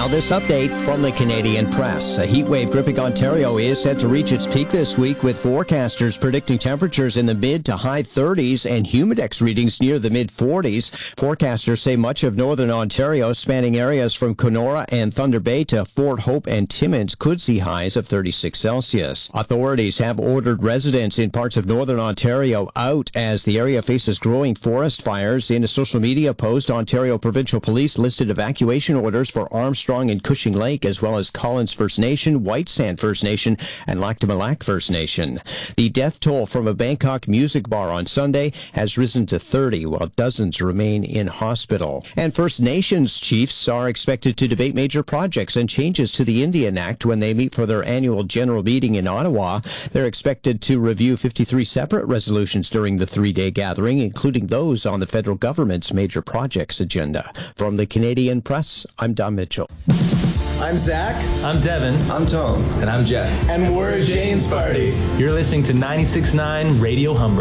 Now this update from the Canadian Press. A heat wave gripping Ontario is set to reach its peak this week, with forecasters predicting temperatures in the mid to high 30s and humidex readings near the mid 40s. Forecasters say much of northern Ontario, spanning areas from Kenora and Thunder Bay to Fort Hope and Timmins, could see highs of 36 Celsius. Authorities have ordered residents in parts of northern Ontario out as the area faces growing forest fires. In a social media post, Ontario Provincial Police listed evacuation orders for Armstrong and Cushing Lake, as well as Collins First Nation, White Sand First Nation, and Lac du Mille Lac First Nation. The death toll from a Bangkok music bar on Sunday has risen to 30, while dozens remain in hospital. And First Nations chiefs are expected to debate major projects and changes to the Indian Act when they meet for their annual general meeting in Ottawa. They're expected to review 53 separate resolutions during the three-day gathering, including those on the federal government's major projects agenda. From the Canadian Press, I'm Don Mitchell. I'm Zach. I'm Devin. I'm Tom. And I'm Jeff. And we're Jane's Party. You're listening to 96.9 Radio Humber.